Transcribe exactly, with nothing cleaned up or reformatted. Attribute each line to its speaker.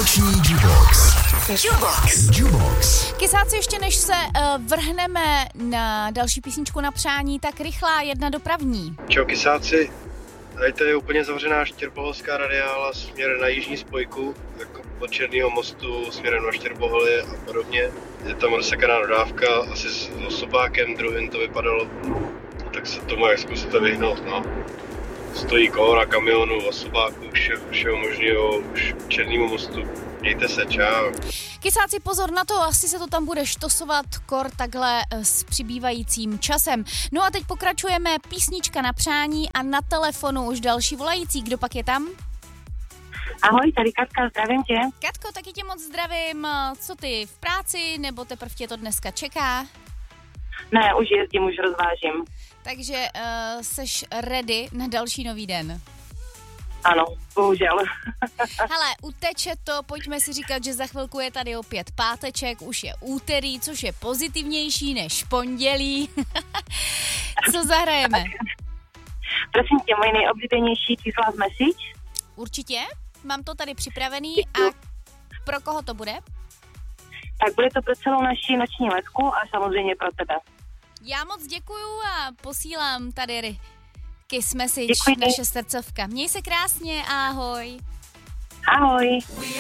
Speaker 1: Noční Jukebox. Jukebox. Jukebox.
Speaker 2: Kysáci, ještě než se uh, vrhneme na další písničku na přání, tak rychlá jedna dopravní.
Speaker 3: Čau kysáci, tady to je úplně zavřená Štěrboholská radiála směr na jižní spojku, jako od Černýho mostu směrem na Štěrboholy a podobně. Je tam rozsekaná dodávka, asi s osobákem druhým to vypadalo, tak se tomu jak zkusíte vyhnout, no. Stojí kolo na kamionu, osobáku, vše, všeho možného, už Černýmu mostu. Mějte se, čau.
Speaker 2: Kysáci, pozor na to, asi se to tam bude štosovat kor takhle s přibývajícím časem. No a teď pokračujeme, písnička na přání a na telefonu už další volající. Kdo pak je tam?
Speaker 4: Ahoj, tady Katka, zdravím tě.
Speaker 2: Katko, taky tě moc zdravím. Co ty, v práci, nebo teprve tě to dneska čeká?
Speaker 4: Ne, už jezdím, už rozvážím.
Speaker 2: Takže uh, seš ready na další nový den?
Speaker 4: Ano, bohužel.
Speaker 2: Hele, uteče to, pojďme si říkat, že za chvilku je tady opět páteček, už je úterý, což je pozitivnější než pondělí. Co zahrajeme?
Speaker 4: Prosím tě, moje nejoblíbenější čísla z Message.
Speaker 2: Určitě, mám to tady připravený a pro koho to bude?
Speaker 4: Tak bude to pro celou naši noční letku a samozřejmě pro tebe.
Speaker 2: Já moc děkuju a posílám tady Kiss Message,
Speaker 4: Děkuji.
Speaker 2: naše srdcovka. Měj se krásně, ahoj.
Speaker 4: Ahoj.